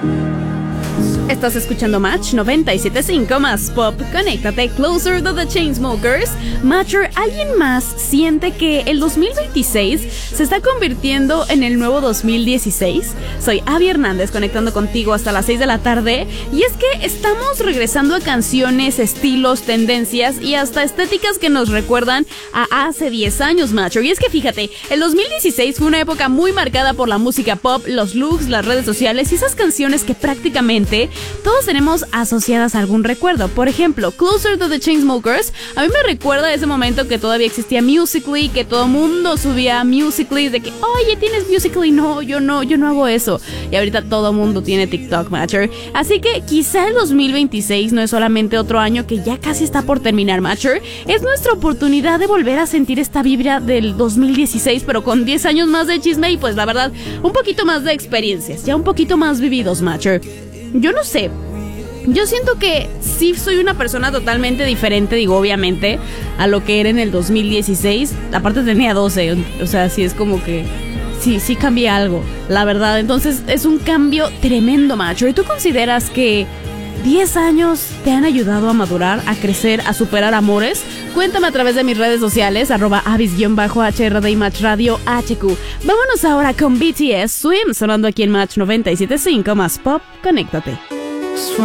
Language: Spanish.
Estás escuchando Match 97.5 más Pop. Conéctate. Closer to the Chainsmokers. Matcher, ¿alguien más siente que el 2026 se está convirtiendo en el nuevo 2016? Soy Abby Hernández, conectando contigo hasta las 6 de la tarde. Y es que estamos regresando a canciones, estilos, tendencias y hasta estéticas que nos recuerdan a hace 10 años, Matcher. Y es que fíjate, el 2016 fue una época muy marcada por la música pop, los looks, las redes sociales y esas canciones que prácticamente todos tenemos asociadas a algún recuerdo. Por ejemplo, Closer to the Chainsmokers a mí me recuerda a ese momento que todavía existía Musical.ly, que todo mundo subía Musical.ly de que, oye, ¿tienes Musical.ly? No, yo no hago eso. Y ahorita todo mundo tiene TikTok, Matcher. Así que quizá el 2026 no es solamente otro año que ya casi está por terminar, Matcher. Es nuestra oportunidad de volver a sentir esta vibra del 2016, pero con 10 años más de chisme y pues la verdad, un poquito más de experiencias, ya un poquito más vividos, Matcher. Yo no sé, yo siento que sí soy una persona totalmente diferente, digo, obviamente, a lo que era en el 2016. Aparte tenía 12, o sea, sí es como que sí cambié algo, la verdad. Entonces es un cambio tremendo, macho. ¿Y tú consideras que 10 años te han ayudado a madurar, a crecer, a superar amores? Cuéntame a través de mis redes sociales, @avis_HRD y Match Radio HQ. Vámonos ahora con BTS Swim, sonando aquí en Match 97.5 más Pop. Conéctate.